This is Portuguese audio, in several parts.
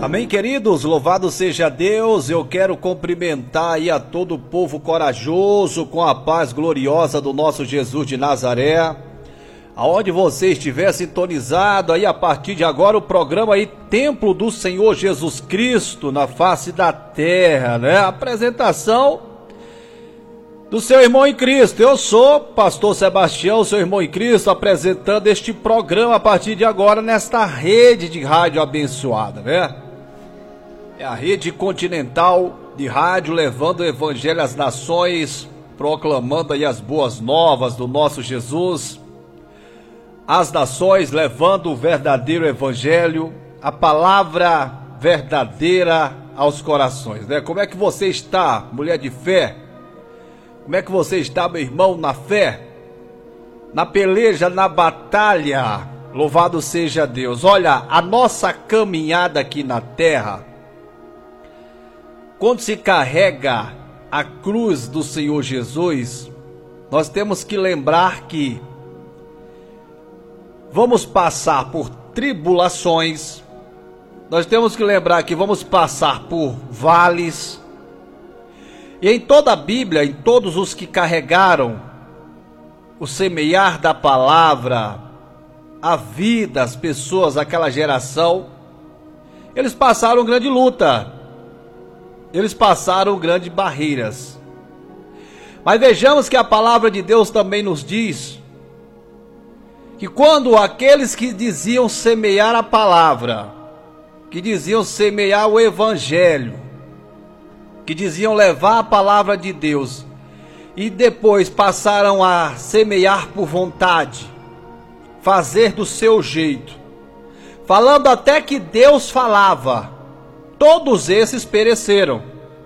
Amém, queridos? Louvado seja Deus. Eu quero cumprimentar aí a todo o povo corajoso com a paz gloriosa do nosso Jesus de Nazaré. Aonde você estiver sintonizado aí a partir de agora o programa aí Templo do Senhor Jesus Cristo na face da terra, né? Apresentação do seu irmão em Cristo. Eu sou pastor Sebastião, seu irmão em Cristo, apresentando este programa a partir de agora nesta rede de rádio abençoada, né? É a rede continental de rádio levando o evangelho às nações, proclamando aí as boas novas do nosso Jesus. As nações levando o verdadeiro evangelho, a palavra verdadeira aos corações, né? Como é que você está, mulher de fé? Como é que você está, meu irmão, na fé? Na peleja, na batalha? Louvado seja Deus. Olha, a nossa caminhada aqui na terra, quando se carrega a cruz do Senhor Jesus, nós temos que lembrar que vamos passar por tribulações, nós temos que lembrar que vamos passar por vales, e em toda a Bíblia, em todos os que carregaram o semear da palavra, a vida, as pessoas, aquela geração, eles passaram grande luta. Eles passaram grandes barreiras. Mas vejamos que a palavra de Deus também nos diz que quando aqueles que diziam semear a palavra, que diziam semear o evangelho, que diziam levar a palavra de Deus, e depois passaram a semear por vontade, fazer do seu jeito, falando até que Deus falava, todos esses pereceram.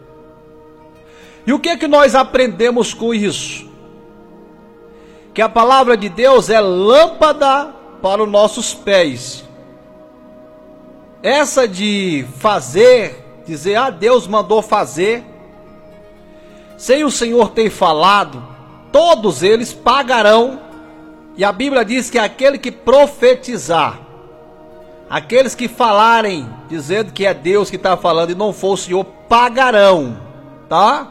E o que é que nós aprendemos com isso? Que a palavra de Deus é lâmpada para os nossos pés. Essa de fazer, dizer, Deus mandou fazer, sem o Senhor ter falado, todos eles pagarão. E a Bíblia diz que aquele que profetizar, aqueles que falarem, dizendo que é Deus que está falando e não for o Senhor, pagarão, tá?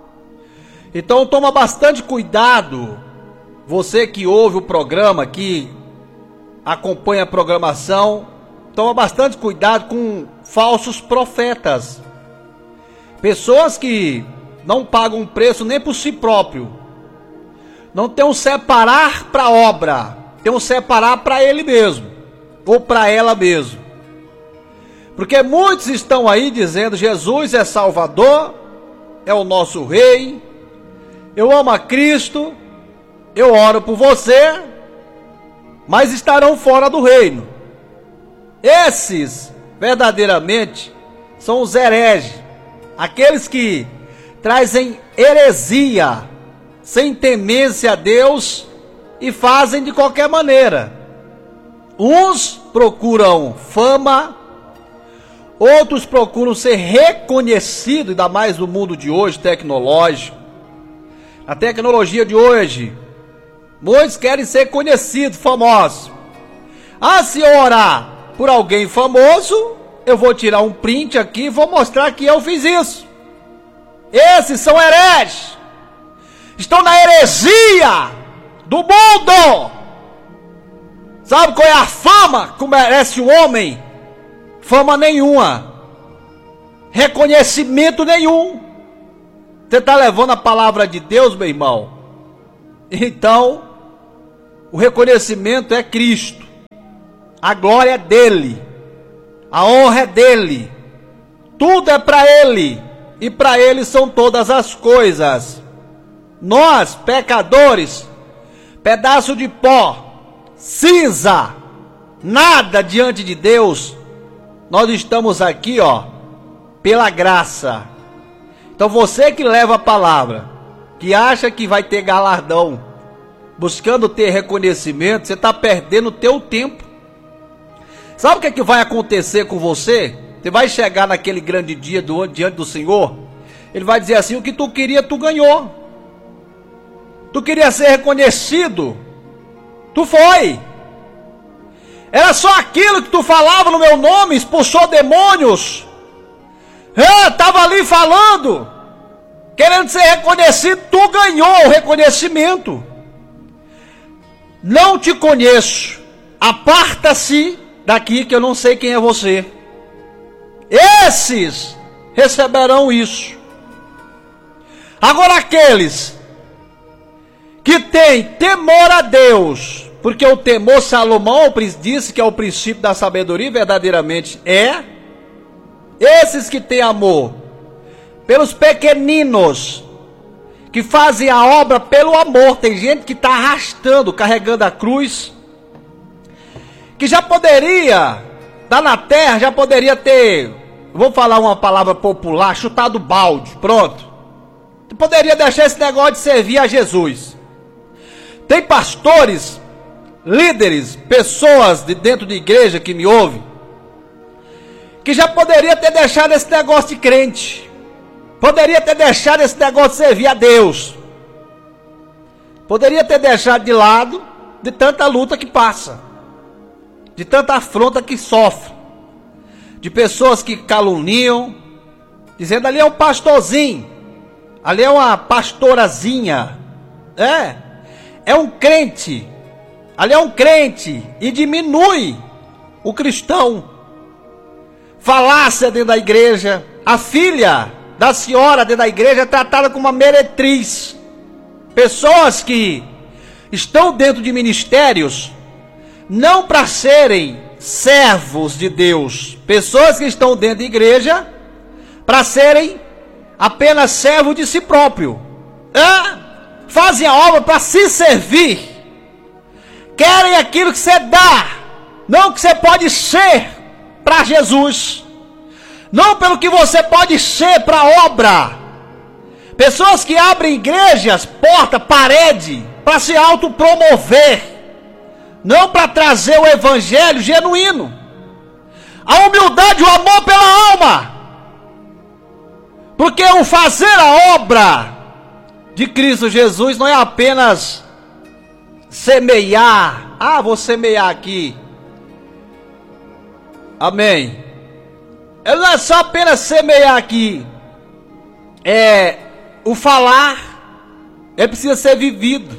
Então toma bastante cuidado, você que ouve o programa, que acompanha a programação, toma bastante cuidado com falsos profetas. Pessoas que não pagam preço nem por si próprio, não tem um separar para a obra, tem um separar para ele mesmo, ou para ela mesmo. Porque muitos estão aí dizendo, Jesus é Salvador, é o nosso Rei, eu amo a Cristo, eu oro por você, mas estarão fora do reino. Esses, verdadeiramente, são os hereges, aqueles que trazem heresia, sem temência a Deus, e fazem de qualquer maneira. Uns procuram fama, outros procuram ser reconhecidos, ainda mais no mundo de hoje, tecnológico. A tecnologia de hoje, muitos querem ser conhecidos, famosos. Se eu orar por alguém famoso, eu vou tirar um print aqui e vou mostrar que eu fiz isso. Esses são hereges, estão na heresia do mundo. Sabe qual é a fama que merece o homem? Fama nenhuma, reconhecimento nenhum. Você está levando a palavra de Deus, meu irmão? Então, o reconhecimento é Cristo, a glória é dele, a honra é dele, tudo é para ele, e para ele são todas as coisas. Nós, pecadores, pedaço de pó, cinza, nada diante de Deus, nós estamos aqui, pela graça. Então você que leva a palavra, que acha que vai ter galardão, buscando ter reconhecimento, você está perdendo o teu tempo. Sabe o que é que vai acontecer com você? Você vai chegar naquele grande dia diante do Senhor, Ele vai dizer assim, o que tu queria, tu ganhou. Tu queria ser reconhecido, tu foi. Era só aquilo que tu falava no meu nome, expulsou demônios. Estava ali falando, querendo ser reconhecido, tu ganhou o reconhecimento. Não te conheço, aparta-se daqui que eu não sei quem é você. Esses receberão isso. Agora aqueles que têm temor a Deus, porque o temor, Salomão disse que é o princípio da sabedoria, verdadeiramente é. Esses que têm amor pelos pequeninos, que fazem a obra pelo amor. Tem gente que está arrastando, carregando a cruz, que já poderia estar na terra, já poderia ter, vou falar uma palavra popular, chutado balde, pronto. Poderia deixar esse negócio de servir a Jesus. Tem pastores, líderes, pessoas de dentro de igreja que me ouvem, que já poderia ter deixado esse negócio de crente, poderia ter deixado esse negócio de servir a Deus, poderia ter deixado de lado de tanta luta que passa, de tanta afronta que sofre, de pessoas que caluniam, dizendo ali é um pastorzinho, ali é uma pastorazinha, é um crente, ali é um crente, e diminui o cristão. Falácia dentro da igreja, a filha da senhora dentro da igreja é tratada como uma meretriz. Pessoas que estão dentro de ministérios, não para serem servos de Deus, pessoas que estão dentro da igreja para serem apenas servos de si próprio, fazem a obra para se servir, querem aquilo que você dá, não que você pode ser para Jesus, não pelo que você pode ser para a obra. Pessoas que abrem igrejas, porta, parede, para se autopromover, não para trazer o evangelho genuíno, a humildade, o amor pela alma, porque o fazer a obra de Cristo Jesus não é apenas semear, vou semear aqui, amém. Ele não é só apenas semear aqui. O falar, ele precisa ser vivido.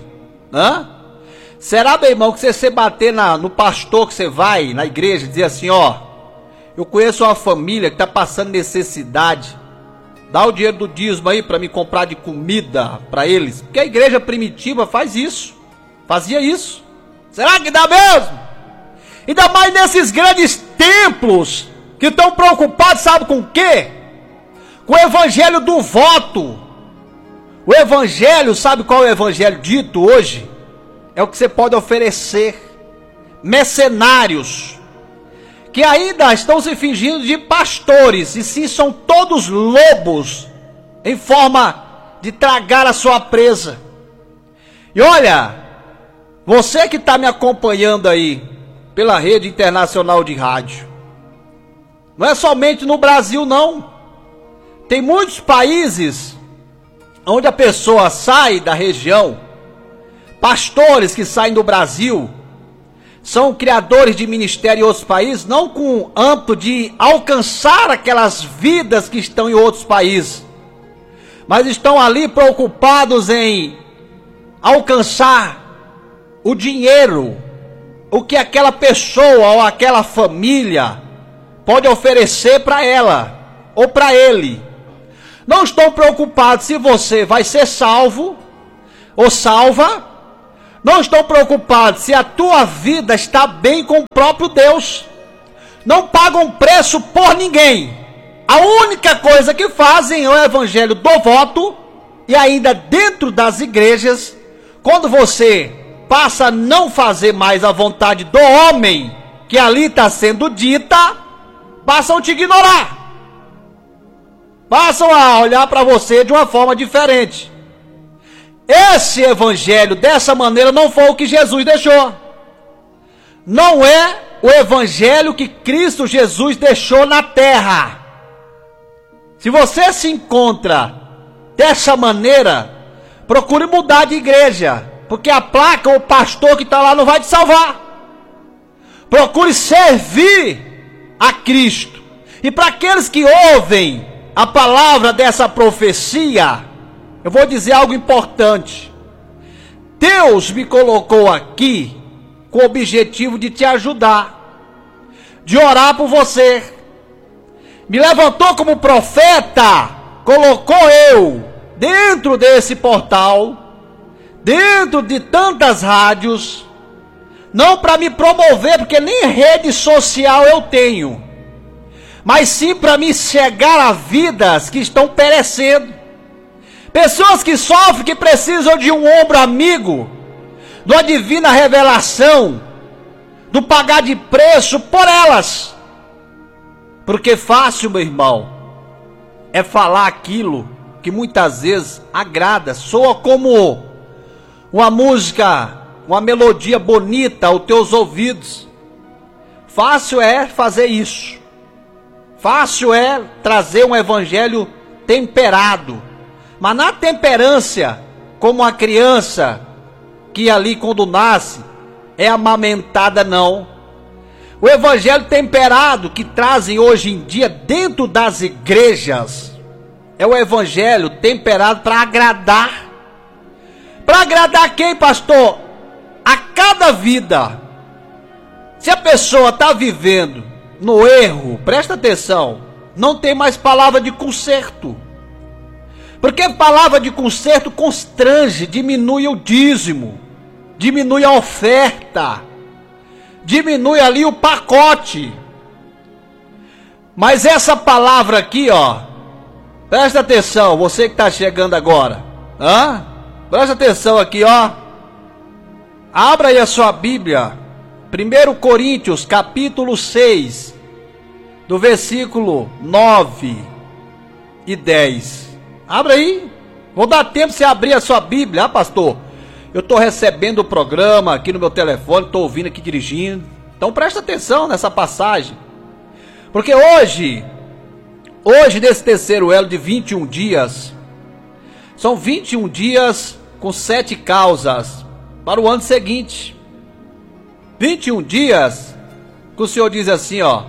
Será, meu irmão, que você bater no pastor que você vai, na igreja, dizer assim, eu conheço uma família que está passando necessidade, dá o dinheiro do dízimo aí para me comprar de comida para eles. Porque a igreja primitiva faz isso, fazia isso. Será que dá mesmo? Ainda mais nesses grandes templos que estão preocupados, sabe com o quê? Com o evangelho do voto. O evangelho, sabe qual é o evangelho dito hoje? É o que você pode oferecer. Mercenários, que ainda estão se fingindo de pastores, e sim são todos lobos, em forma de tragar a sua presa. E olha, você que está me acompanhando aí, pela rede internacional de rádio, não é somente no Brasil não, tem muitos países onde a pessoa sai da região, pastores que saem do Brasil, são criadores de ministério em outros países, não com o âmbito de alcançar aquelas vidas que estão em outros países, mas estão ali preocupados em alcançar o dinheiro, o que aquela pessoa ou aquela família pode oferecer para ela ou para ele. Não estão preocupados se você vai ser salvo ou salva. Não estão preocupados se a tua vida está bem com o próprio Deus. Não pagam preço por ninguém. A única coisa que fazem é o evangelho do voto. E ainda dentro das igrejas, quando você passa a não fazer mais a vontade do homem que ali está sendo dita, passam a te ignorar. Passam a olhar para você de uma forma diferente. Esse evangelho dessa maneira não foi o que Jesus deixou. Não é o evangelho que Cristo Jesus deixou na terra. Se você se encontra dessa maneira, procure mudar de igreja, porque a placa ou o pastor que está lá não vai te salvar. procure servir a Cristo. E para aqueles que ouvem a palavra dessa profecia, eu vou dizer algo importante. Deus me colocou aqui com o objetivo de te ajudar, de orar por você. Me levantou como profeta, colocou eu dentro desse portal, dentro de tantas rádios, não para me promover, porque nem rede social eu tenho, mas sim para me chegar a vidas que estão perecendo, pessoas que sofrem, que precisam de um ombro amigo, de uma divina revelação, do pagar de preço por elas. Porque fácil, meu irmão, é falar aquilo que muitas vezes agrada, soa como uma música, uma melodia bonita aos teus ouvidos. Fácil é fazer isso. Fácil é trazer um evangelho temperado. Mas na temperância, como a criança que ali quando nasce é amamentada, não. O evangelho temperado que trazem hoje em dia dentro das igrejas é o evangelho temperado para agradar. Para agradar quem, pastor? A cada vida. Se a pessoa está vivendo no erro, presta atenção, não tem mais palavra de conserto. Porque palavra de conserto constrange, diminui o dízimo, diminui a oferta, diminui ali o pacote. Mas essa palavra aqui, ó, presta atenção, você que está chegando agora, presta atenção aqui, ó. Abra aí a sua Bíblia, 1 Coríntios, capítulo 6, do versículo 9 e 10. Abra aí, vou dar tempo de você abrir a sua Bíblia, pastor. Eu estou recebendo o programa aqui no meu telefone, estou ouvindo aqui dirigindo. Então presta atenção nessa passagem. Porque hoje nesse terceiro elo de 21 dias, são 21 dias com 7 causas para o ano seguinte. 21 dias que o Senhor diz assim, ó: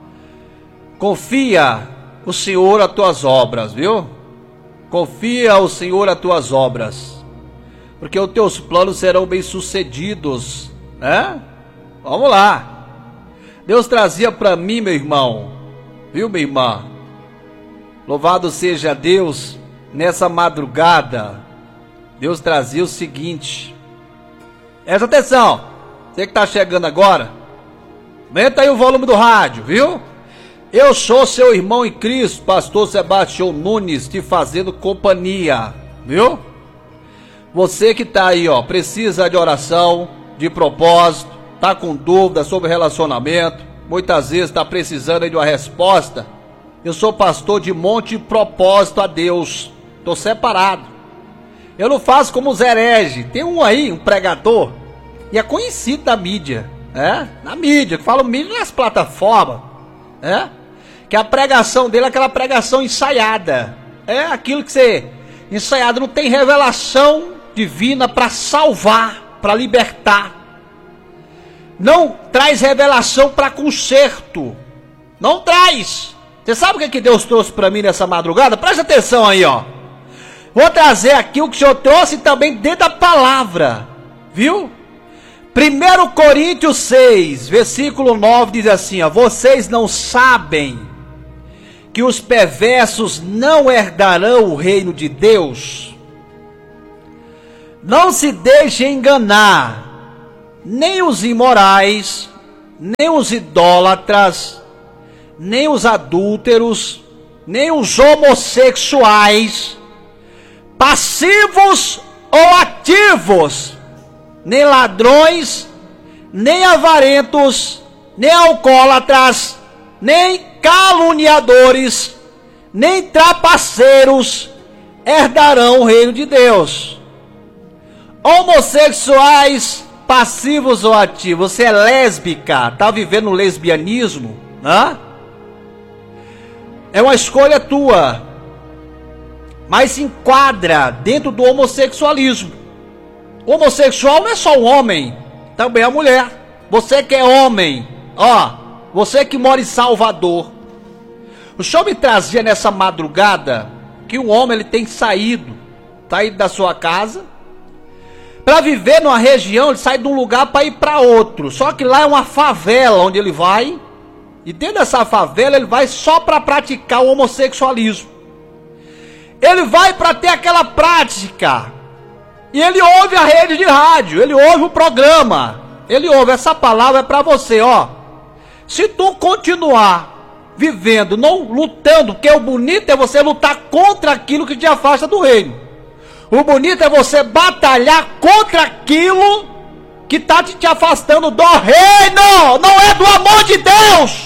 confia o Senhor as tuas obras, viu? Confia ao Senhor as tuas obras, porque os teus planos serão bem-sucedidos, né? Vamos lá. Deus trazia para mim, meu irmão, viu, minha irmã? Louvado seja Deus, nessa madrugada, Deus trazia o seguinte. Presta atenção, você que está chegando agora, aumenta aí o volume do rádio, viu? Eu sou seu irmão em Cristo, pastor Sebastião Nunes, te fazendo companhia, viu? Você que está aí, ó, precisa de oração, de propósito, está com dúvida sobre relacionamento, muitas vezes está precisando aí de uma resposta. Eu sou pastor de monte de propósito a Deus, estou separado. Eu não faço como os hereges. Tem um aí, um pregador, e é conhecido da mídia, na mídia, que fala mídia nas plataformas, que a pregação dele é aquela pregação ensaiada, é aquilo que você, ensaiado, não tem revelação divina para salvar, para libertar, não traz revelação para conserto, não traz. Você sabe o que Deus trouxe para mim nessa madrugada? Presta atenção aí, ó. Vou trazer aqui o que o Senhor trouxe também dentro da palavra, viu? 1 Coríntios 6, versículo 9 diz assim, ó: vocês não sabem que os perversos não herdarão o reino de Deus? Não se deixem enganar, nem os imorais, nem os idólatras, nem os adúlteros, nem os homossexuais, passivos ou ativos, nem ladrões, nem avarentos, nem alcoólatras, nem caluniadores, nem trapaceiros herdarão o reino de Deus. Homossexuais, passivos ou ativos, você é lésbica, está vivendo o lesbianismo, é uma escolha tua, mas se enquadra dentro do homossexualismo. O homossexual não é só o homem, também a mulher, você que é homem, ó, você que mora em Salvador, o Senhor me trazia nessa madrugada que um homem ele tem saído da sua casa para viver numa região, ele sai de um lugar para ir para outro. Só que lá é uma favela onde ele vai, e dentro dessa favela ele vai só para praticar o homossexualismo. Ele vai para ter aquela prática. E ele ouve a rede de rádio, ele ouve o programa, ele ouve essa palavra é para você, ó. Se tu continuar vivendo, não lutando, porque o bonito é você lutar contra aquilo que te afasta do reino. O bonito é você batalhar contra aquilo que está te afastando do reino, não é do amor de Deus.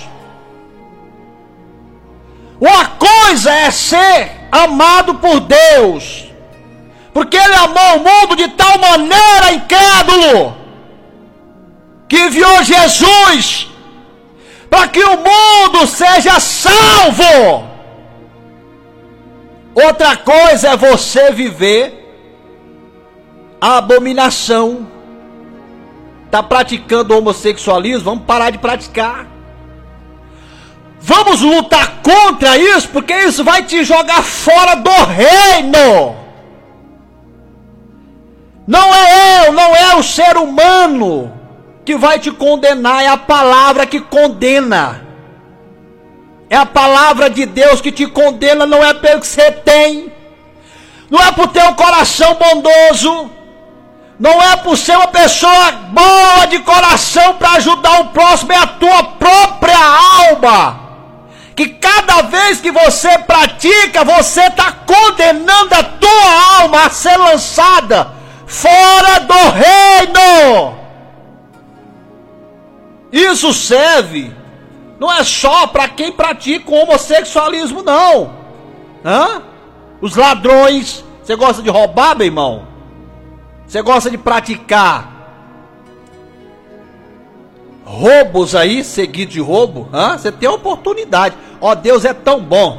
Uma coisa é ser amado por Deus, porque Ele amou o mundo de tal maneira, incrédulo, que enviou Jesus para que o mundo seja salvo. Outra coisa é você viver a abominação. Está praticando o homossexualismo? Vamos parar de praticar. Vamos lutar contra isso, porque isso vai te jogar fora do reino. Não é eu, não é o ser humano que vai te condenar, é a palavra que condena. É a palavra de Deus que te condena, não é pelo que você tem, não é por ter um coração bondoso, não é por ser uma pessoa boa de coração para ajudar o próximo, é a tua própria alma, que cada vez que você pratica, você está condenando a tua alma a ser lançada fora do reino. Isso serve, não é só para quem pratica o homossexualismo, não. Os ladrões, você gosta de roubar, meu irmão? Você gosta de praticar roubos aí, seguido de roubo? Você tem a oportunidade. Ó, Deus é tão bom.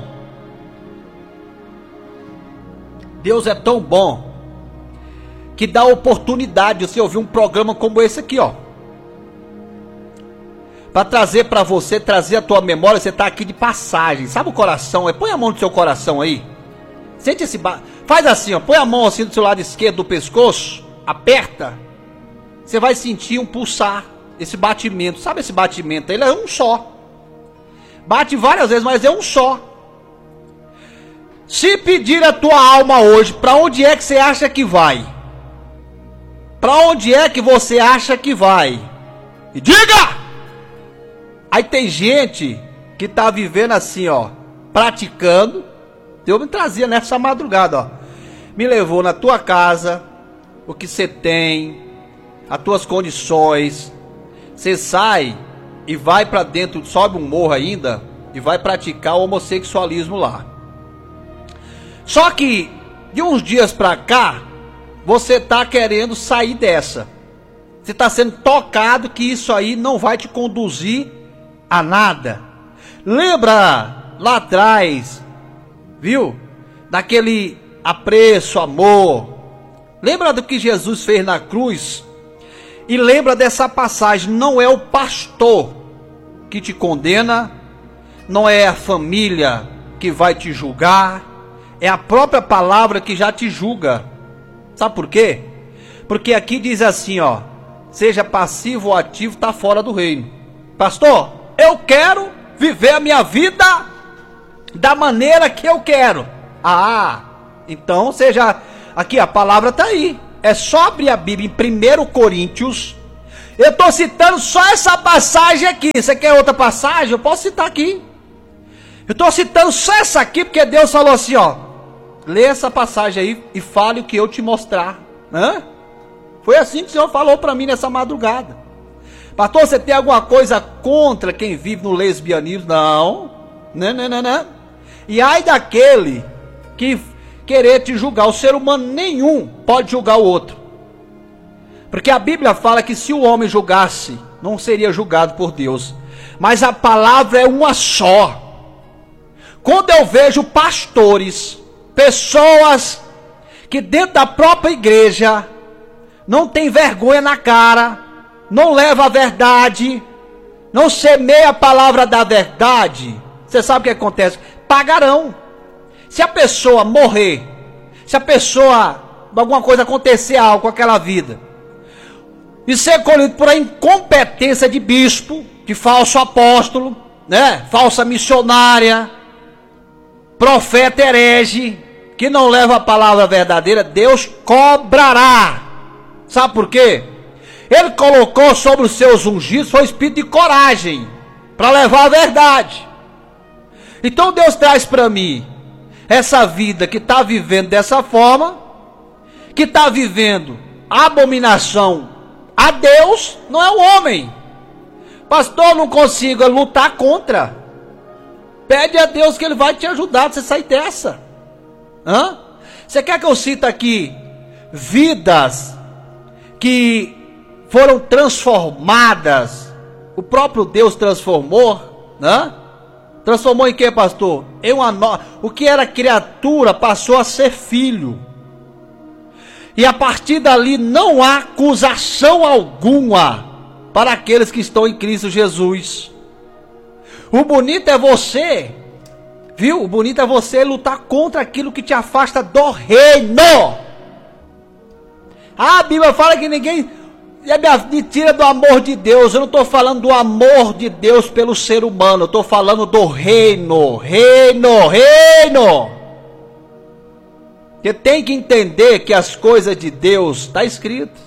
Deus é tão bom que dá a oportunidade de você ouvir um programa como esse aqui, ó. Para trazer para você, trazer a tua memória, você está aqui de passagem. Sabe o coração? Põe a mão no seu coração aí. Sente esse faz assim, ó. Põe a mão assim do seu lado esquerdo do pescoço. Aperta. Você vai sentir um pulsar. Esse batimento. Sabe esse batimento? Ele é um só. Bate várias vezes, mas é um só. Se pedir a tua alma hoje, para onde é que você acha que vai? Para onde é que você acha que vai? E diga! Aí tem gente que está vivendo assim, ó, praticando. Deus me trazia nessa madrugada, ó. Me levou na tua casa, o que você tem, as tuas condições. Você sai e vai para dentro, sobe um morro ainda e vai praticar o homossexualismo lá. Só que de uns dias para cá, você está querendo sair dessa. Você está sendo tocado que isso aí não vai te conduzir a nada. Lembra lá atrás, viu? Daquele apreço, amor. Lembra do que Jesus fez na cruz? E lembra dessa passagem, não é o pastor que te condena, não é a família que vai te julgar, é a própria palavra que já te julga. Sabe por quê? Porque aqui diz assim, ó, seja passivo ou ativo, está fora do reino. Pastor, eu quero viver a minha vida da maneira que eu quero. Então seja, aqui a palavra está aí. É só abrir a Bíblia em 1 Coríntios. Eu estou citando só essa passagem aqui. Você quer outra passagem? Eu posso citar aqui. Eu estou citando só essa aqui porque Deus falou assim, ó. Lê essa passagem aí e fale o que eu te mostrar. Foi assim que o Senhor falou para mim nessa madrugada. Pastor, você tem alguma coisa contra quem vive no lesbianismo? Não. Não. E ai daquele que querer te julgar. O ser humano nenhum pode julgar o outro. Porque a Bíblia fala que se o homem julgasse, não seria julgado por Deus. Mas a palavra é uma só. Quando eu vejo pastores, pessoas que dentro da própria igreja não tem vergonha na cara não leva a verdade, não semeia a palavra da verdade, você sabe o que acontece? Pagarão. Se a pessoa morrer, se a pessoa, alguma coisa acontecer algo com aquela vida, e ser colhido por a incompetência de bispo, de falso apóstolo, né? Falsa missionária, profeta herege, que não leva a palavra verdadeira, Deus cobrará. Sabe por quê? Ele colocou sobre os seus ungidos foi o espírito de coragem, para levar a verdade. Então Deus traz para mim essa vida que está vivendo dessa forma, que está vivendo abominação a Deus, não é o homem. Pastor, não consigo lutar contra. Pede a Deus que Ele vai te ajudar a você sair dessa. Hã? Você quer que eu cite aqui vidas que foram transformadas? O próprio Deus transformou, né? Transformou em quê, pastor? Em o que era criatura passou a ser filho. E a partir dali não há acusação alguma para aqueles que estão em Cristo Jesus. O bonito é você, viu? O bonito é você lutar contra aquilo que te afasta do reino. A Bíblia fala que ninguém me tira do amor de Deus. Eu não estou falando do amor de Deus pelo ser humano, eu estou falando do reino. Você tem que entender que as coisas de Deus está escrito.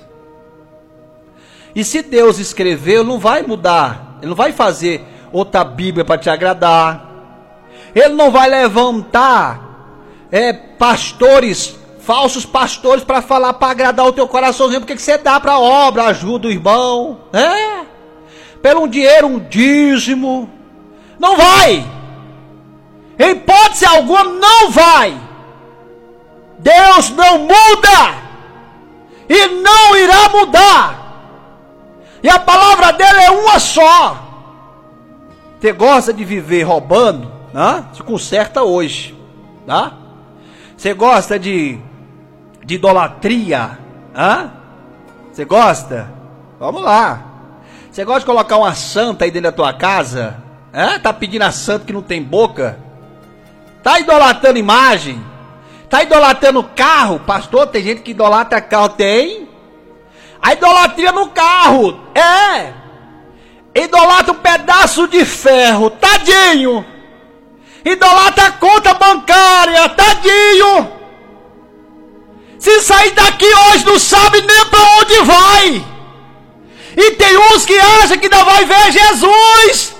E se Deus escreveu, não vai mudar. Ele não vai fazer outra Bíblia para te agradar. Ele não vai levantar pastores, falsos pastores para falar, para agradar o teu coraçãozinho, porque que você dá para a obra, ajuda o irmão, pelo um dinheiro, um dízimo. Não vai. Em hipótese alguma, não vai. Deus não muda e não irá mudar. E a palavra dele é uma só. Você gosta de viver roubando? Se conserta hoje. Tá? Você gosta de idolatria? Você gosta? Vamos lá. Você gosta de colocar uma santa aí dentro da tua casa? Tá pedindo a santa que não tem boca? Tá idolatrando imagem? Tá idolatrando carro? Pastor, tem gente que idolatra carro. Tem? A idolatria no carro. Idolatra um pedaço de ferro. Tadinho. Idolatra a conta bancária. Tadinho. Se sair daqui hoje não sabe nem para onde vai. E tem uns que acham que ainda vai ver Jesus.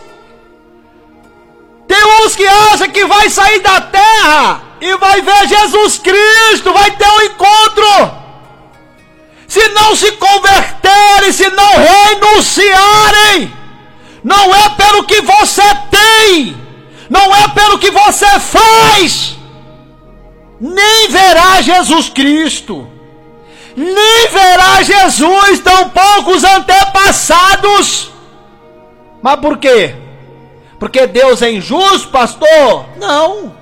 Tem uns que acham que vai sair da terra e vai ver Jesus Cristo, vai ter um encontro. Se não se converterem, se não renunciarem, não é pelo que você tem, não é pelo que você faz, nem verá Jesus Cristo, nem verá Jesus, tampouco os antepassados. Mas por quê? Porque Deus é injusto, pastor? Não.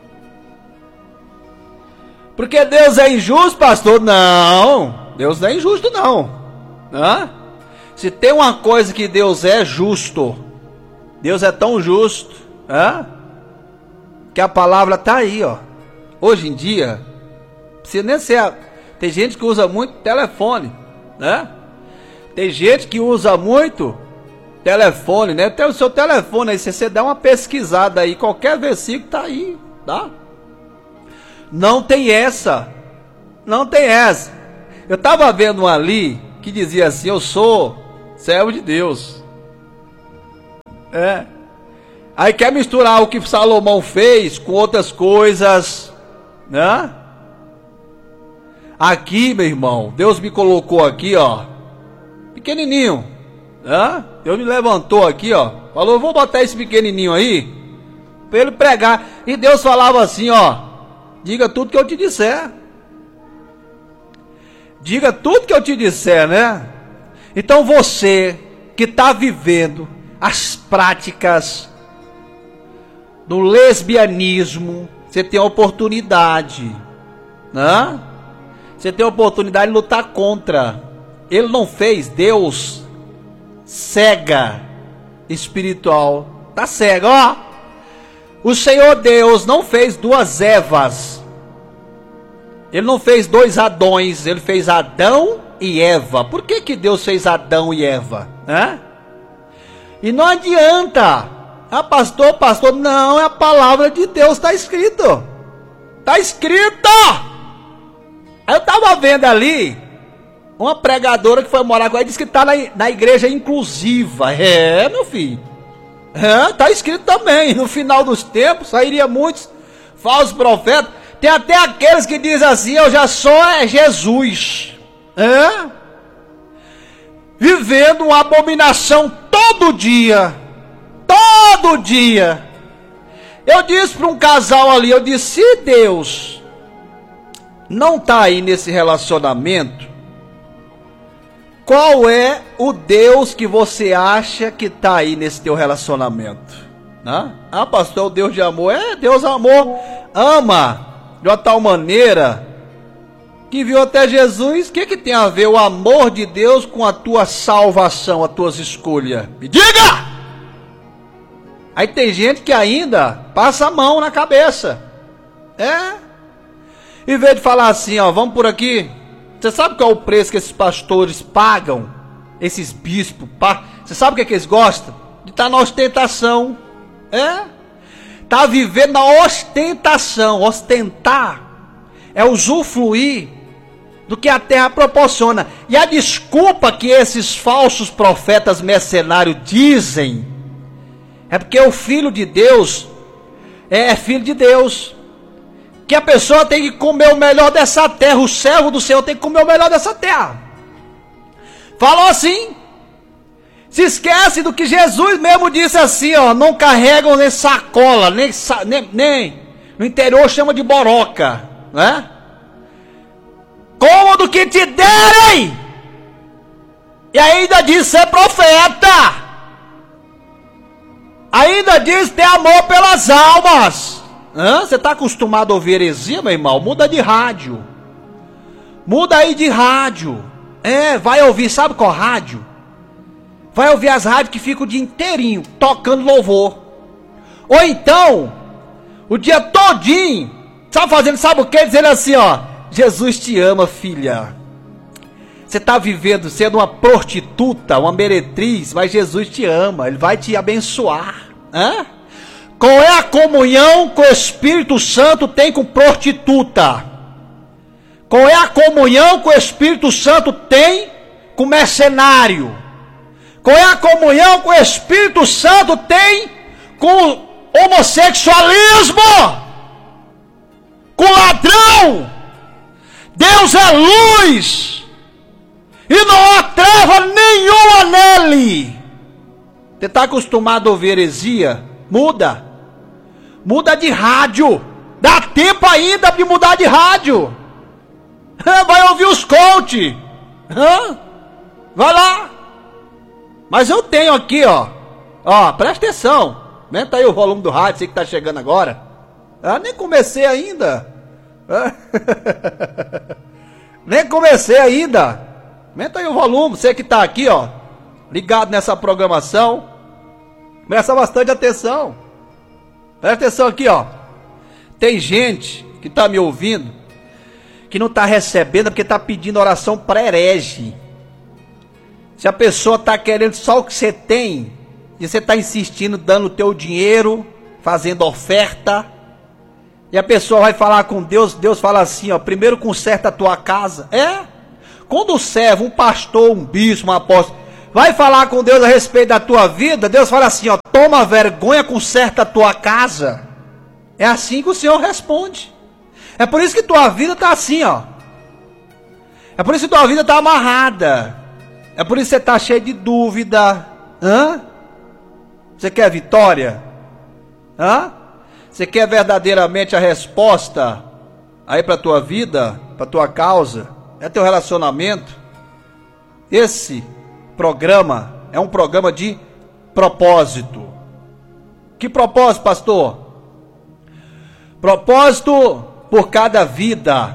Porque Deus é injusto, pastor? Não. Deus não é injusto, não. Se tem uma coisa que Deus é justo, Deus é tão justo, que a palavra está aí, ó. Hoje em dia, precisa nem ser. Tem gente que usa muito telefone, né? Tem gente que usa muito telefone, né? Tem o seu telefone aí, se você der uma pesquisada aí, qualquer versículo tá aí, tá? Não tem essa. Não tem essa. Eu estava vendo um ali que dizia assim: eu sou servo de Deus. Aí quer misturar o que Salomão fez com outras coisas, né? Aqui, meu irmão, Deus me colocou aqui, ó, pequenininho, né? Deus me levantou aqui, ó, falou: eu vou botar esse pequenininho aí para ele pregar. E Deus falava assim, ó: diga tudo que eu te disser. Diga tudo que eu te disser, né? Então você que está vivendo as práticas do lesbianismo, você tem a oportunidade, né? Você tem a oportunidade de lutar contra. Ele não fez, Deus cega espiritual. Tá cega, ó. O Senhor Deus não fez duas Evas. Ele não fez dois Adões. Ele fez Adão e Eva. Por que Deus fez Adão e Eva? E não adianta. Pastor, não, é a palavra de Deus, está escrito. Está escrito. Aí eu estava vendo ali uma pregadora que foi morar com ela, disse que está na igreja inclusiva. Meu filho. Está escrito também. No final dos tempos sairia muitos falsos profetas. Tem até aqueles que dizem assim: eu já sou Jesus. Vivendo uma abominação todo dia. Todo dia. Eu disse para um casal ali, eu disse: se Deus não está aí nesse relacionamento, qual é o Deus que você acha que está aí nesse teu relacionamento? Pastor, o Deus de amor. Deus amor, ama de uma tal maneira que viu até Jesus. O que tem a ver o amor de Deus com a tua salvação, as tuas escolhas? Me diga! Aí tem gente que ainda passa a mão na cabeça. Em vez de falar assim, ó, vamos por aqui. Você sabe qual é o preço que esses pastores pagam? Esses bispos, você sabe o que eles gostam? De estar na ostentação. Tá vivendo na ostentação. Ostentar é usufruir do que a terra proporciona. E a desculpa que esses falsos profetas mercenários dizem é porque o filho de Deus é filho de Deus. Que a pessoa tem que comer o melhor dessa terra. O servo do Senhor tem que comer o melhor dessa terra. Falou assim. Se esquece do que Jesus mesmo disse assim, ó: não carregam nem sacola, nem no interior chama de boroca, né? Coma do que te derem. E ainda diz ser profeta. Ainda diz ter amor pelas almas. Você está acostumado a ouvir heresia, meu irmão? Muda de rádio. Muda aí de rádio. Vai ouvir, sabe qual rádio? Vai ouvir as rádios que ficam o dia inteirinho tocando louvor. Ou então, o dia todinho, sabe o que? Dizendo assim, ó: Jesus te ama, filha. Você está vivendo sendo uma prostituta, uma meretriz, mas Jesus te ama, Ele vai te abençoar. Qual é a comunhão que o Espírito Santo tem com prostituta? Qual é a comunhão que o Espírito Santo tem com mercenário? Qual é a comunhão que o Espírito Santo tem com homossexualismo? Com ladrão? Deus é luz e não há treva nenhuma nele. Você está acostumado a ouvir heresia? Muda de rádio. Dá tempo ainda de mudar de rádio. Vai ouvir os coach. Vai lá. Mas eu tenho aqui, ó, presta atenção. Aumenta aí o volume do rádio, você que está chegando agora. Nem comecei ainda. Nem comecei ainda. Aumenta aí o volume, você que está aqui, ó, ligado nessa programação. Presta bastante atenção. Presta atenção aqui, ó. Tem gente que está me ouvindo que não está recebendo porque está pedindo oração para herege. Se a pessoa está querendo só o que você tem, e você está insistindo, dando o teu dinheiro, fazendo oferta, e a pessoa vai falar com Deus, Deus fala assim, ó: primeiro conserta a tua casa. Quando o servo, um pastor, um bispo, um apóstolo, vai falar com Deus a respeito da tua vida, Deus fala assim, ó: toma vergonha, conserta a tua casa. É assim que o Senhor responde. É por isso que tua vida está assim, ó. É por isso que tua vida está amarrada. É por isso que você está cheio de dúvida. Você quer vitória? Você quer verdadeiramente a resposta aí para a tua vida, para a tua causa? É teu relacionamento? Esse programa é um programa de propósito. Que propósito, pastor? Propósito por cada vida.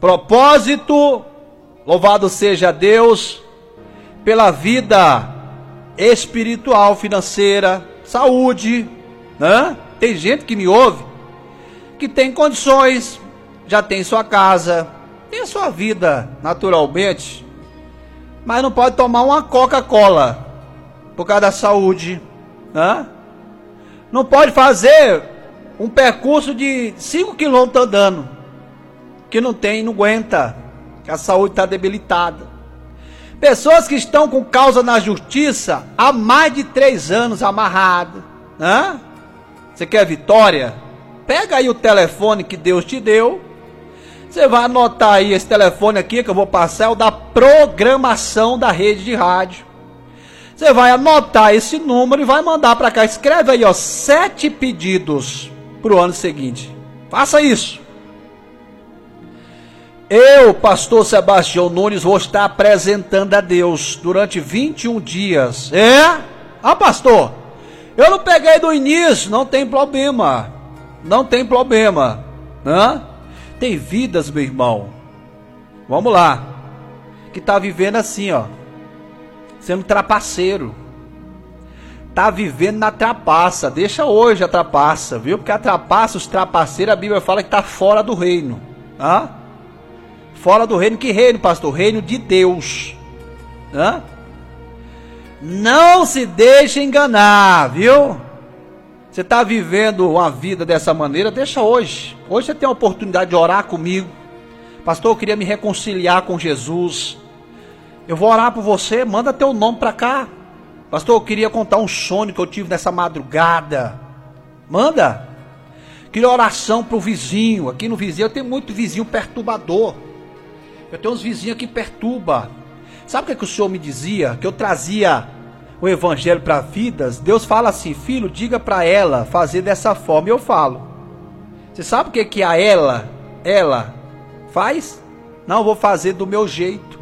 Propósito, louvado seja Deus, pela vida espiritual, financeira, saúde, né? Tem gente que me ouve, que tem condições, já tem sua casa, tem a sua vida naturalmente, mas não pode tomar uma Coca-Cola por causa da saúde, né? Não pode fazer um percurso de 5 km andando, que não aguenta, que a saúde está debilitada. Pessoas que estão com causa na justiça há mais de 3 anos amarrado, né? Você quer vitória? Pega aí o telefone que Deus te deu. Você vai anotar aí esse telefone aqui que eu vou passar, é o da programação da rede de rádio. Você vai anotar esse número e vai mandar para cá. Escreve aí, ó, 7 pedidos para o ano seguinte. Faça isso. Eu, pastor Sebastião Nunes, vou estar apresentando a Deus durante 21 dias. Pastor, eu não peguei do início, não tem problema. Não tem problema, né? Tem vidas, meu irmão, vamos lá, que tá vivendo assim, ó, sendo trapaceiro, tá vivendo na trapaça. Deixa hoje a trapaça, viu? Porque a trapaça, os trapaceiros, a Bíblia fala que tá fora do reino, tá? Fora do reino. Que reino, pastor? Reino de Deus, tá? Não se deixe enganar, viu? Você está vivendo uma vida dessa maneira, deixa hoje. Hoje você tem a oportunidade de orar comigo. Pastor, eu queria me reconciliar com Jesus. Eu vou orar por você, manda teu nome para cá. Pastor, eu queria contar um sonho que eu tive nessa madrugada. Manda. Queria oração para o vizinho. Aqui no vizinho, eu tenho muito vizinho perturbador. Eu tenho uns vizinhos que perturbam. Sabe o que o Senhor me dizia? Que eu trazia o evangelho para vidas. Deus fala assim: filho, diga para ela fazer dessa forma. E eu falo. Você sabe o que a ela faz? Não, eu vou fazer do meu jeito.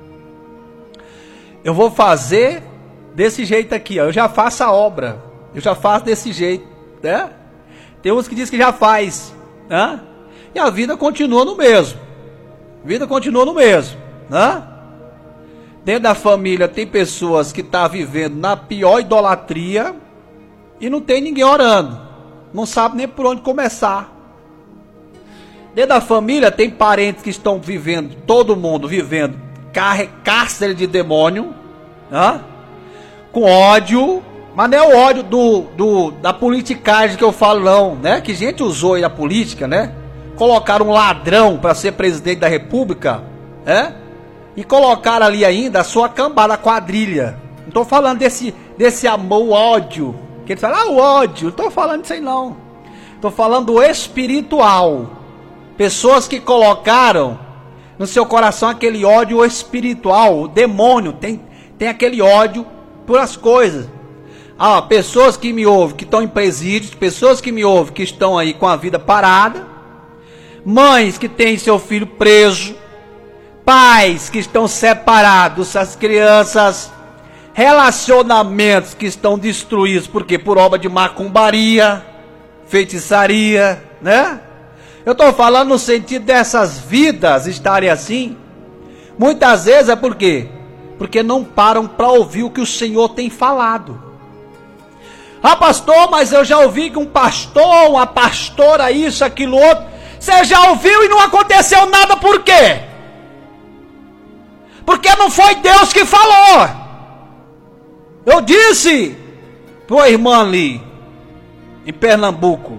Eu vou fazer desse jeito aqui, ó. Eu já faço a obra. Eu já faço desse jeito, né? Tem uns que dizem que já faz, né? E a vida continua no mesmo. A vida continua no mesmo, né? Dentro da família tem pessoas que estão vivendo na pior idolatria e não tem ninguém orando. Não sabe nem por onde começar. Dentro da família tem parentes que estão vivendo, todo mundo vivendo cárcere de demônio, né? Com ódio, mas não é o ódio da politicagem que eu falo não, né? Que gente usou aí a política, né? Colocaram um ladrão para ser presidente da república, né? E colocaram ali ainda a sua cambada, a quadrilha. Não estou falando desse amor, o ódio. Que eles falam, o ódio. Não estou falando disso aí não. Estou falando do espiritual. Pessoas que colocaram no seu coração aquele ódio espiritual. O demônio tem aquele ódio por as coisas. Pessoas que me ouvem, que estão em presídios. Pessoas que me ouvem, que estão aí com a vida parada. Mães que têm seu filho preso. Pais que estão separados, as crianças, relacionamentos que estão destruídos, porque por obra de macumbaria, feitiçaria, né? Eu estou falando no sentido dessas vidas estarem assim. Muitas vezes é por quê? Porque não param para ouvir o que o Senhor tem falado. Pastor, mas eu já ouvi que um pastor, uma pastora, isso, aquilo, outro. Você já ouviu e não aconteceu nada, por quê? Porque não foi Deus que falou. Eu disse para uma irmã ali, em Pernambuco.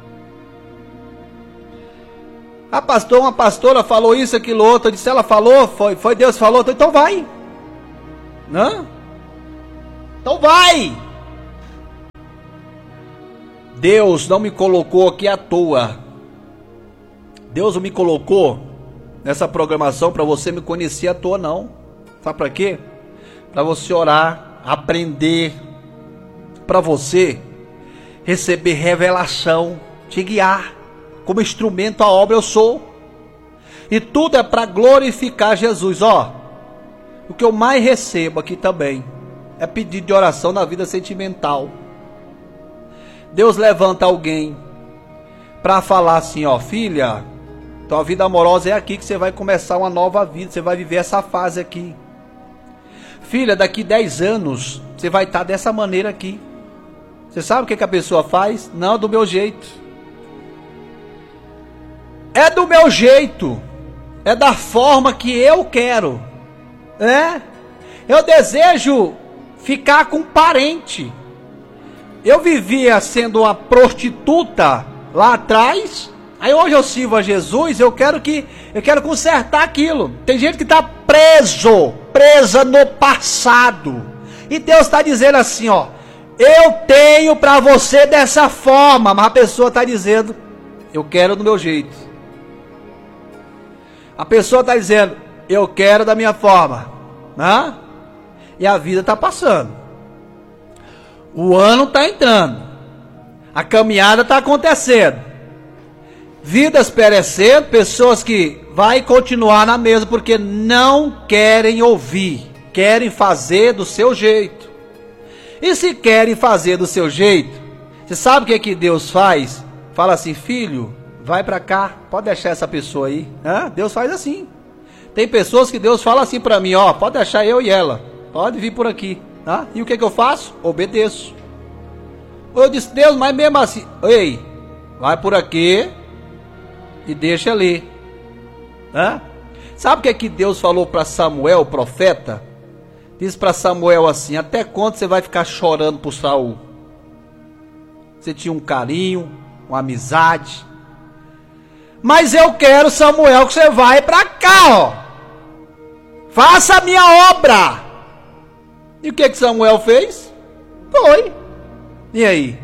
Pastor, uma pastora falou isso, aquilo, outro. Eu disse, ela falou, foi Deus que falou. Então vai. Não? Então vai. Deus não me colocou aqui à toa. Deus não me colocou nessa programação para você me conhecer à toa, não. Sabe para quê? Para você orar, aprender, para você receber revelação, te guiar. Como instrumento a obra eu sou. E tudo é para glorificar Jesus. O que eu mais recebo aqui também é pedido de oração na vida sentimental. Deus levanta alguém para falar assim, filha, tua vida amorosa é aqui que você vai começar uma nova vida, você vai viver essa fase aqui. filha, daqui 10 anos, você vai estar dessa maneira aqui. Você sabe o que a pessoa faz? Não, do meu jeito. É do meu jeito. É da forma que eu quero. Eu desejo ficar com um parente. Eu vivia sendo uma prostituta lá atrás. Aí hoje eu sirvo a Jesus. Eu quero consertar aquilo. Tem gente que está presa no passado. E Deus está dizendo assim, ó: eu tenho para você dessa forma. Mas a pessoa está dizendo: eu quero do meu jeito. A pessoa está dizendo: eu quero da minha forma. E a vida está passando. O ano está entrando. A caminhada está acontecendo. Vidas perecendo, pessoas que vai continuar na mesma porque não querem ouvir, querem fazer do seu jeito. E se querem fazer do seu jeito, você sabe o que Deus faz? Fala assim: filho, vai para cá, pode deixar essa pessoa aí. Deus faz assim. Tem pessoas que Deus fala assim para mim: ó, pode deixar eu e ela, pode vir por aqui. E o que eu faço? Obedeço. Eu disse: Deus, mas mesmo assim, ei, vai por aqui e deixa ali. Sabe o que Deus falou para Samuel, o profeta? Disse para Samuel assim: até quando você vai ficar chorando por Saul? Você tinha um carinho, uma amizade. Mas eu quero, Samuel, que você vai para cá, ó. Faça a minha obra. E o que Samuel fez? Foi. E aí?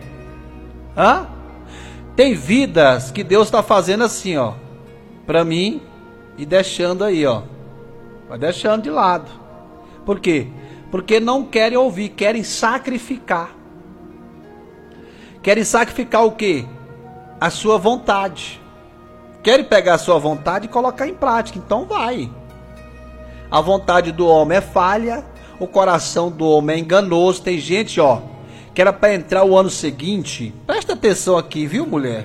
Tem vidas que Deus está fazendo assim, ó, para mim, e deixando aí, ó. Vai deixando de lado. Por quê? Porque não querem ouvir, querem sacrificar. Querem sacrificar o quê? A sua vontade. Querem pegar a sua vontade e colocar em prática. Então vai. A vontade do homem é falha, o coração do homem é enganoso. Tem gente, ó, que era para entrar o ano seguinte. Presta atenção aqui, viu, mulher?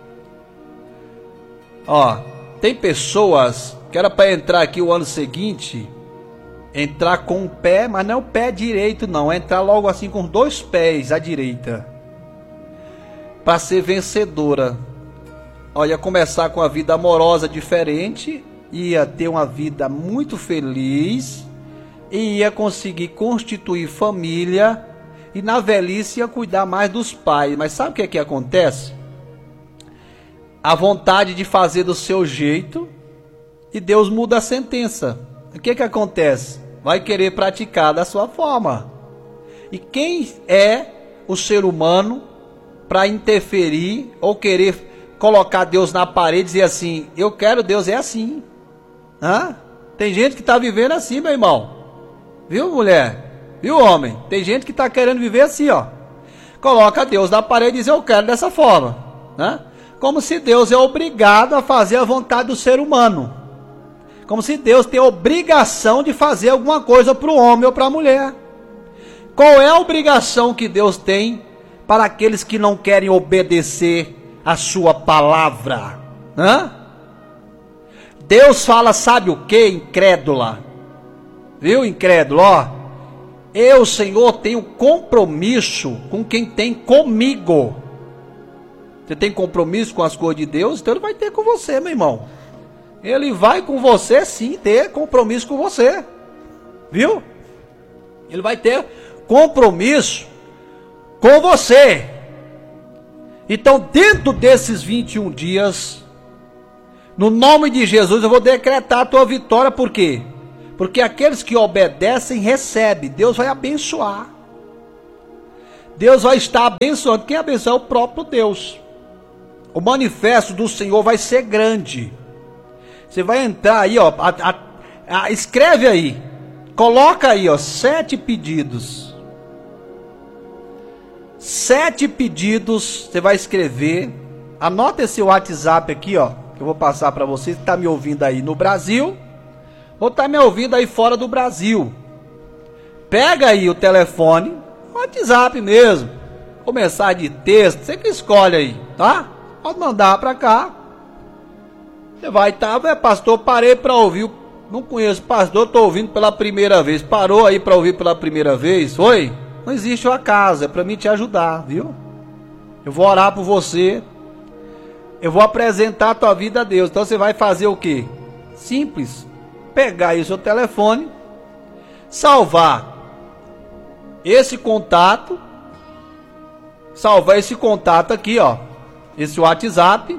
Ó, tem pessoas que era para entrar aqui o ano seguinte, entrar com um pé, mas não é o pé direito não, é entrar logo assim com 2 pés à direita, para ser vencedora. Olha, começar com a vida amorosa diferente, ia ter uma vida muito feliz, e ia conseguir constituir família, e na velhice ia cuidar mais dos pais. Mas sabe o que acontece? A vontade de fazer do seu jeito, e Deus muda a sentença. O que acontece? Vai querer praticar da sua forma. E quem é o ser humano para interferir ou querer colocar Deus na parede e dizer assim: eu quero Deus, é assim. Tem gente que está vivendo assim, meu irmão. Viu, mulher? Viu, homem? Tem gente que está querendo viver assim, ó. Coloca Deus na parede e diz: eu quero dessa forma. Como se Deus é obrigado a fazer a vontade do ser humano. Como se Deus tem obrigação de fazer alguma coisa para o homem ou para a mulher. Qual é a obrigação que Deus tem para aqueles que não querem obedecer a sua palavra? Deus fala, sabe o que, incrédula? Viu, incrédulo? Ó, eu, Senhor, tenho compromisso com quem tem comigo. Você tem compromisso com as coisas de Deus? Então Ele vai ter com você, meu irmão. Ele vai com você, sim, ter compromisso com você. Viu? Ele vai ter compromisso com você. Então, dentro desses 21 dias, no nome de Jesus, eu vou decretar a tua vitória. Por quê? Porque aqueles que obedecem, recebem. Deus vai abençoar. Deus vai estar abençoando. Quem abençoa é o próprio Deus. O manifesto do Senhor vai ser grande. Você vai entrar aí, ó. Escreve aí. Coloca aí, ó, 7 pedidos. 7 pedidos, você vai escrever. Anota esse WhatsApp aqui, ó, que eu vou passar para você que está me ouvindo aí no Brasil, ou está me ouvindo aí fora do Brasil. Pega aí o telefone, WhatsApp mesmo, ou mensagem de texto, você que escolhe aí, tá? Pode mandar para cá. Você vai estar, pastor, parei para ouvir Não conheço, pastor, estou ouvindo pela primeira vez. Parou aí para ouvir pela primeira vez? Foi? Não existe o acaso, é para mim te ajudar, viu? Eu vou orar por você. Eu vou apresentar a tua vida a Deus. Então você vai fazer o quê? Simples. Pegar aí o seu telefone, salvar esse contato, aqui, ó, esse WhatsApp,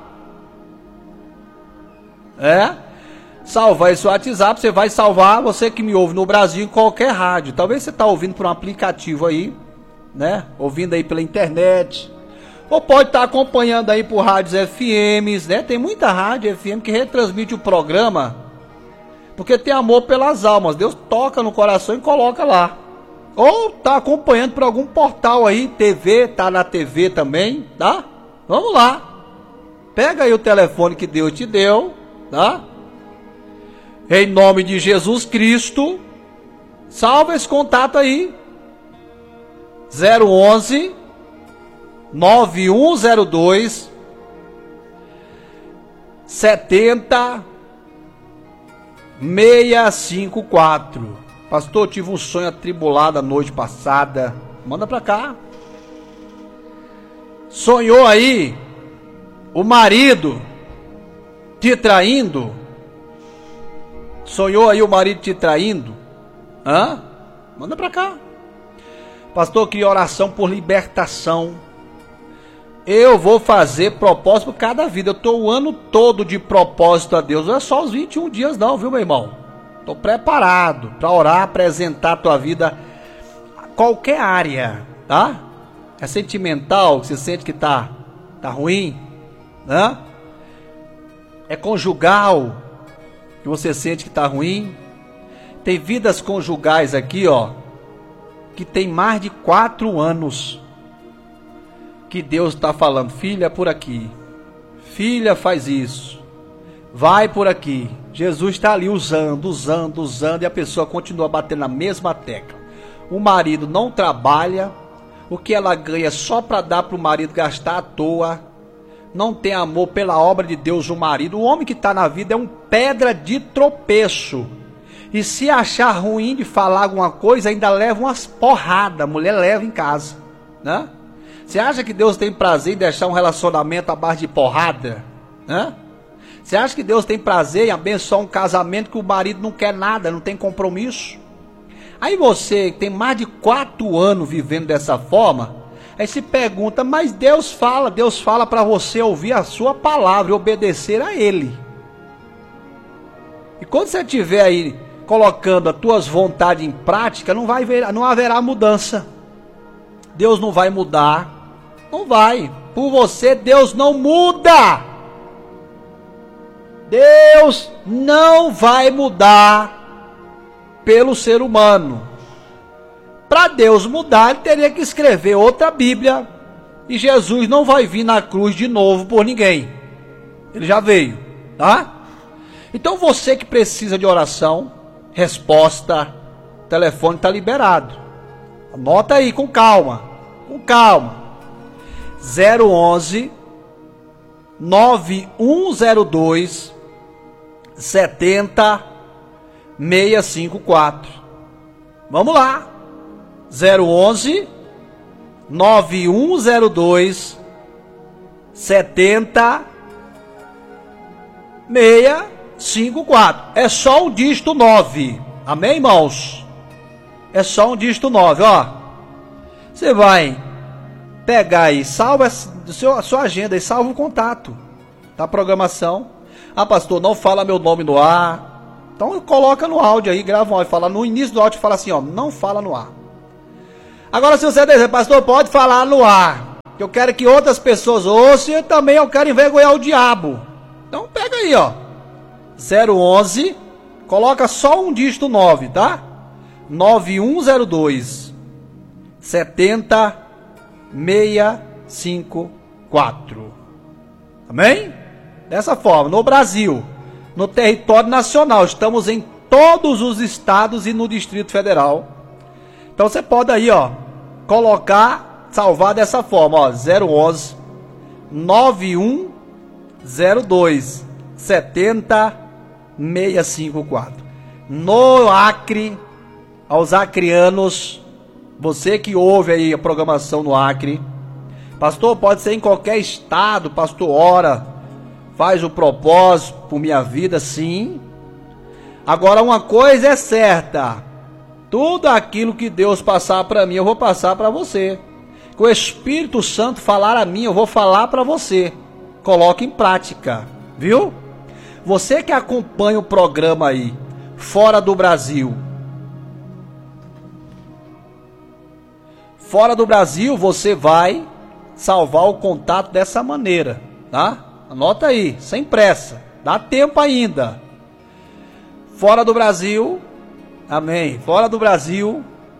salvar esse WhatsApp, você vai salvar, você que me ouve no Brasil, em qualquer rádio, talvez você está ouvindo por um aplicativo aí, né, ouvindo aí pela internet, ou pode estar acompanhando aí por rádios FMs, né, tem muita rádio FM que retransmite o programa, porque tem amor pelas almas, Deus toca no coração e coloca lá. Ou tá acompanhando por algum portal aí, TV, tá na TV também, tá? Vamos lá. Pega aí o telefone que Deus te deu, tá? Em nome de Jesus Cristo, salva esse contato aí. 011 9102 70 654. Pastor, tive um sonho atribulado a noite passada. Manda pra cá. Sonhou aí o marido te traindo? Sonhou aí o marido te traindo? Hã? Manda pra cá. Pastor, que oração por libertação. Eu vou fazer propósito por cada vida. Eu tô o ano todo de propósito a Deus. Não é só os 21 dias não, viu, meu irmão? Estou preparado para orar, apresentar a tua vida a qualquer área, tá? É sentimental, que você sente que tá ruim, né? É conjugal, que você sente que tá ruim. Tem vidas conjugais aqui, ó, que tem mais de 4 anos que Deus está falando, filha, por aqui, filha, faz isso, vai por aqui. Jesus está ali usando, e a pessoa continua batendo na mesma tecla. O marido não trabalha, o que ela ganha só para dar para o marido gastar à toa. Não tem amor pela obra de Deus o marido. O homem que está na vida é um pedra de tropeço. E se achar ruim de falar alguma coisa, ainda leva umas porradas. A mulher leva em casa, né? Você acha que Deus tem prazer em deixar um relacionamento à base de porrada, né? Você acha que Deus tem prazer em abençoar um casamento que o marido não quer nada, não tem compromisso? Aí você que tem mais de 4 anos vivendo dessa forma, aí se pergunta, mas Deus fala para você ouvir a sua palavra e obedecer a Ele. E quando você estiver aí colocando as tuas vontades em prática, não haverá mudança. Deus não vai mudar, não vai. Por você Deus não muda. Deus não vai mudar pelo ser humano. Para Deus mudar, ele teria que escrever outra Bíblia. E Jesus não vai vir na cruz de novo por ninguém. Ele já veio, tá? Então você que precisa de oração, resposta, o telefone está liberado. Anota aí com calma, 011 9102 70 654. Vamos lá. 011 9102 70 654. É só um dígito 9. Amém, irmãos? É só um dígito 9, ó. Você vai pegar aí, salva a sua agenda e salva o contato da programação. Ah, pastor, não fala meu nome no ar. Então coloca no áudio aí, grava um áudio, fala no início do áudio, fala assim, ó, não fala no ar. Agora se você dizer, pastor, pode falar no ar, que eu quero que outras pessoas ouçam e também eu quero envergonhar o diabo. Então pega aí, ó, 011, coloca só um dígito 9, tá? 9102 70 654. Amém? Dessa forma, no Brasil, no território nacional, estamos em todos os estados e no Distrito Federal. Então você pode aí, ó, colocar, salvar dessa forma, ó, 011 9102 70 654. no Acre, aos acrianos, você que ouve aí a programação no Acre. Pastor, pode ser em qualquer estado, pastor, ora, faz o propósito por minha vida, sim. Agora uma coisa é certa, tudo aquilo que Deus passar para mim, eu vou passar para você. Que o Espírito Santo falar a mim, eu vou falar para você. Coloque em prática, viu? Você que acompanha o programa aí, fora do Brasil. Fora do Brasil, você vai salvar o contato dessa maneira, tá? Anota aí, sem pressa, dá tempo ainda. Fora do Brasil, amém. Fora do Brasil,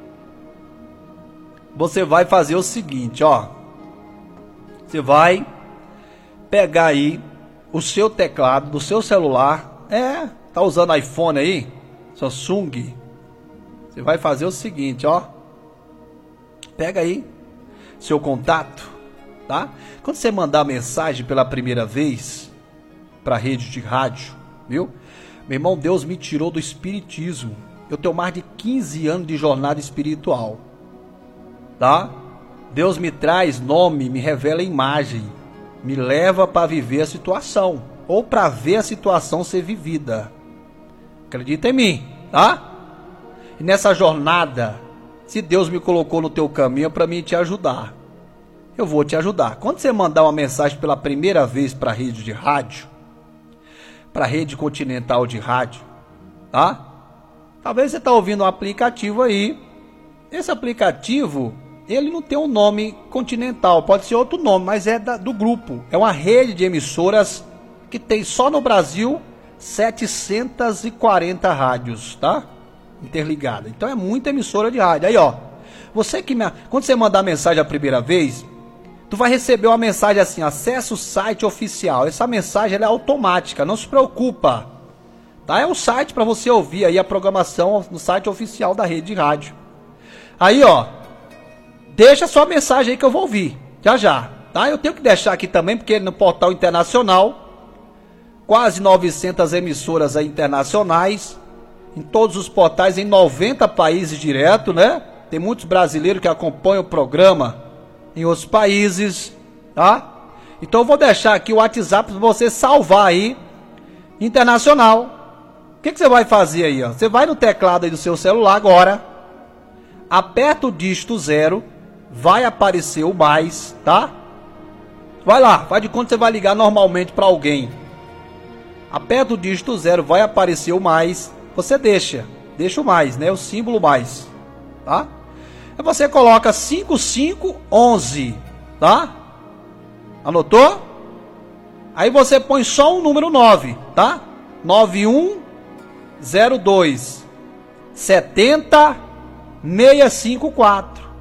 você vai fazer o seguinte, ó. Você vai pegar aí o seu teclado do seu celular. Tá usando iPhone aí? Samsung. Você vai fazer o seguinte, ó. Pega aí seu contato, tá? Quando você mandar mensagem pela primeira vez para a rede de rádio, viu? Meu irmão, Deus me tirou do espiritismo. Eu tenho mais de 15 anos de jornada espiritual, tá? Deus me traz nome, me revela imagem, me leva para viver a situação, ou para ver a situação ser vivida. Acredita em mim, tá? E nessa jornada, se Deus me colocou no teu caminho, é para mim te ajudar. Eu vou te ajudar. Quando você mandar uma mensagem pela primeira vez para a rede de rádio, para a rede continental de rádio, tá? Talvez você está ouvindo um aplicativo aí. Esse aplicativo, ele não tem um nome continental, pode ser outro nome, mas é do grupo. É uma rede de emissoras que tem só no Brasil 740 rádios, tá? Interligada. Então é muita emissora de rádio. Aí, ó, quando você mandar mensagem a primeira vez, tu vai receber uma mensagem assim: acesse o site oficial. Essa mensagem ela é automática, não se preocupa, tá? É um site para você ouvir aí a programação no site oficial da rede de rádio. Aí, ó, deixa sua mensagem aí que eu vou ouvir já, tá? Eu tenho que deixar aqui também, porque no portal internacional, quase 900 emissoras aí internacionais, em todos os portais, em 90 países direto, né? Tem muitos brasileiros que acompanham o programa em outros países, tá? Então eu vou deixar aqui o WhatsApp para você salvar aí, internacional. O que você vai fazer aí, ó? Você vai no teclado aí do seu celular agora, aperta o dígito 0, vai aparecer o mais, tá? Vai lá, faz de conta que você vai ligar normalmente para alguém. Aperta o dígito 0, vai aparecer o mais. Você deixa o mais, né? O símbolo mais, tá? Aí você coloca 5511, tá? Anotou? Aí você põe só o número 9, tá? 9102 70 654.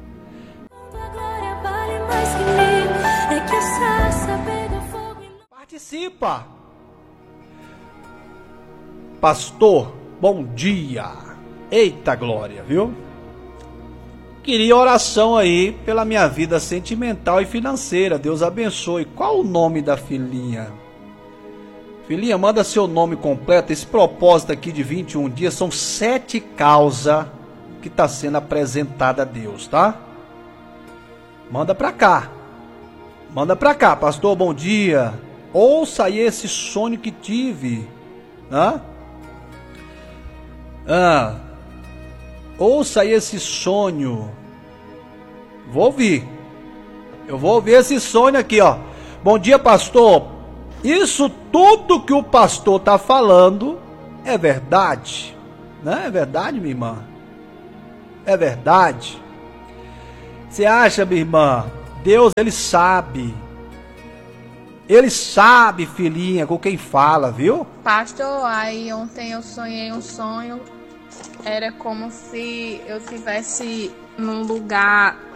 Participa. Pastor, bom dia. Eita glória, viu? Queria oração aí pela minha vida sentimental e financeira. Deus abençoe. Qual o nome da filhinha? Filhinha, manda seu nome completo. Esse propósito aqui de 21 dias são 7 causas que está sendo apresentada a Deus, tá? Manda pra cá. Manda pra cá, pastor, bom dia. Ouça aí esse sonho que tive, né? Ouça aí esse sonho. Vou ouvir. Eu vou ouvir esse sonho aqui, ó. Bom dia, pastor. Isso tudo que o pastor tá falando é verdade, né? É verdade, minha irmã? É verdade. Você acha, minha irmã? Deus, ele sabe. Ele sabe, filhinha, com quem fala, viu? Pastor, aí ontem eu sonhei um sonho. Era como se eu estivesse num lugar